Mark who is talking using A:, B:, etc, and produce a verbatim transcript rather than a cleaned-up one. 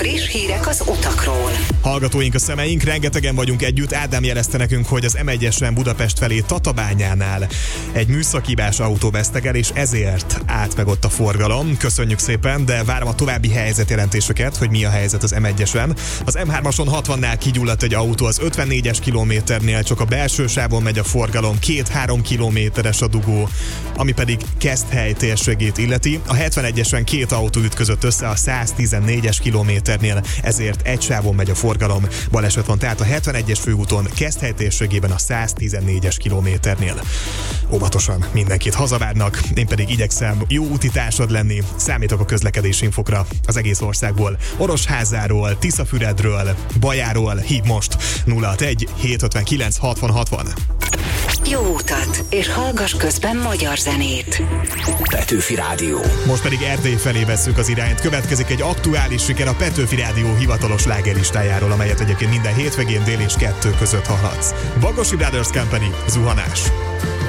A: Friss hírek az utakról.
B: Hallgatóink a szemeink, rengetegen vagyunk együtt. Ádám jelezte nekünk, hogy az em egyesen Budapest felé Tatabányánál egy műszakibás autó vesztegel, és ezért állt meg ott a forgalom. Köszönjük szépen, de várom a további helyzetjelentéseket, hogy mi a helyzet az em egyesen. Az em hármason hatvannál kigyulladt egy autó, az ötvennégyes kilométernél csak a belső sávon megy a forgalom, két-három kilométeres a dugó, ami pedig Keszthely térségét illeti. A hetvenegyesen két autó ütközött össze a száztizennégyes kilométernél, ezért egy sávon megy a forgalom. Baleset van tehát a hetvenegyes főúton Keszthely térségében a száztizennégyes kilométernél. Óvatosan mindenkit hazavárnak, én pedig igyekszem jó útitársad lenni. Számítok a közlekedési infokra az egész országból. Orosházáról, Tiszafüredről, Bajáról hív most nulla hatvanegy hétszázötvenkilenc hatvan hatvan.
A: Jó utat, és hallgass közben magyar zenét.
C: Petőfi Rádió.
B: Most pedig Erdély felé vesszük az irányt. Következik egy aktuális siker a Petőfi Rádió hivatalos slágerlistájáról, amelyet egyébként minden hétvégén dél és kettő között hallhatsz. Bagosi Brothers Company, Zuhanás.